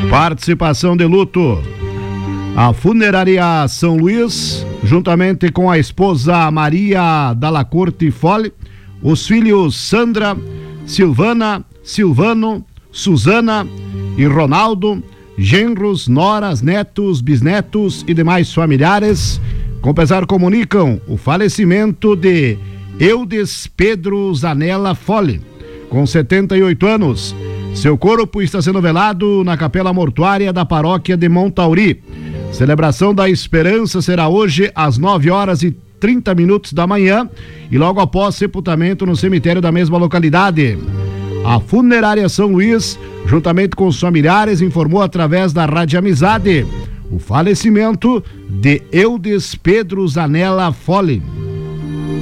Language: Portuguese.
Participação de luto. A Funerária São Luís, juntamente com a esposa Maria Dalla Corte Fole, os filhos Sandra, Silvana, Silvano, Suzana e Ronaldo, genros, noras, netos, bisnetos e demais familiares, com pesar comunicam o falecimento de Eudes Pedro Zanella Fole, com 78 anos. Seu corpo está sendo velado na capela mortuária da paróquia de Montauri. Celebração da Esperança será hoje às 9h30 da manhã e logo após sepultamento no cemitério da mesma localidade. A Funerária São Luís, juntamente com os familiares, informou através da Rádio Amizade o falecimento de Eudes Pedro Zanella Fole.